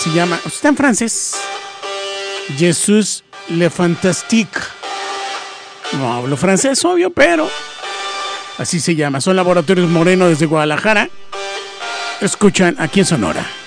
se llama, está en francés, Jesús Le Fantastique. No hablo francés, obvio, pero así se llama. Son Laboratorios Moreno desde Guadalajara. Escuchan aquí en Sonora.